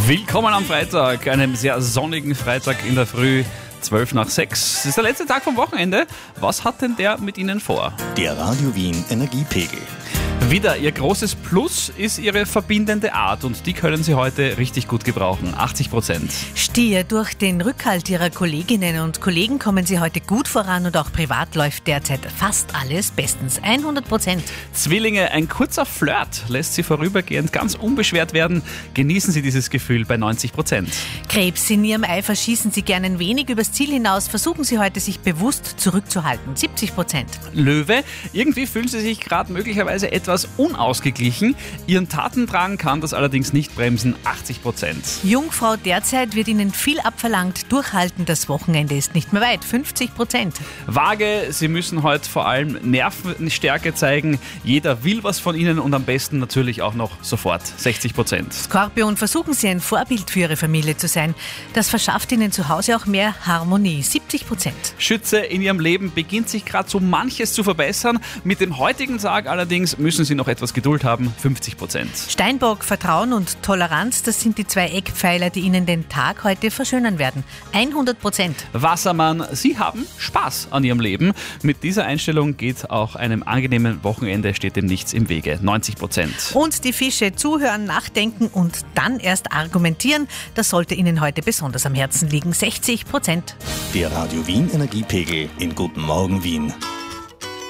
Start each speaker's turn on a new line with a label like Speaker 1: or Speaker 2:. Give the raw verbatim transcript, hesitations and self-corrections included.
Speaker 1: Willkommen am Freitag, einem sehr sonnigen Freitag in der Früh, zwölf nach sechs. Es ist der letzte Tag vom Wochenende. Was hat denn der mit Ihnen vor?
Speaker 2: Der Radio Wien Energiepegel.
Speaker 1: Wieder Ihr großes Plus ist Ihre verbindende Art und die können Sie heute richtig gut gebrauchen. achtzig Prozent.
Speaker 3: Stier, durch den Rückhalt Ihrer Kolleginnen und Kollegen kommen Sie heute gut voran und auch privat läuft derzeit fast alles bestens. hundert Prozent.
Speaker 1: Zwillinge, ein kurzer Flirt lässt Sie vorübergehend ganz unbeschwert werden. Genießen Sie dieses Gefühl bei neunzig Prozent.
Speaker 3: Krebs, in Ihrem Eifer schießen Sie gerne ein wenig übers Ziel hinaus. Versuchen Sie heute, sich bewusst zurückzuhalten. siebzig Prozent.
Speaker 1: Löwe, irgendwie fühlen Sie sich gerade möglicherweise etwas unausgeglichen. Ihren Tatendrang kann das allerdings nicht bremsen. achtzig Prozent.
Speaker 3: Jungfrau, derzeit wird Ihnen viel abverlangt. Durchhalten, das Wochenende ist nicht mehr weit. fünfzig Prozent.
Speaker 1: Waage, Sie müssen heute vor allem Nervenstärke zeigen. Jeder will was von Ihnen und am besten natürlich auch noch sofort. sechzig Prozent.
Speaker 3: Skorpion, versuchen Sie ein Vorbild für Ihre Familie zu sein. Das verschafft Ihnen zu Hause auch mehr Harmonie. siebzig Prozent.
Speaker 1: Schütze, in Ihrem Leben beginnt sich gerade so manches zu verbessern. Mit dem heutigen Tag allerdings müssen Sie noch etwas Geduld haben. fünfzig Prozent.
Speaker 3: Steinbock, Vertrauen und Toleranz, das sind die zwei Eckpfeiler, die Ihnen den Tag heute verschönern werden. hundert Prozent.
Speaker 1: Wassermann, Sie haben Spaß an Ihrem Leben. Mit dieser Einstellung geht auch einem angenehmen Wochenende, steht dem nichts im Wege. neunzig Prozent.
Speaker 3: Und die Fische, zuhören, nachdenken und dann erst argumentieren. Das sollte Ihnen heute besonders am Herzen liegen. sechzig Prozent.
Speaker 2: Der Radio Wien Energiepegel in Guten Morgen Wien.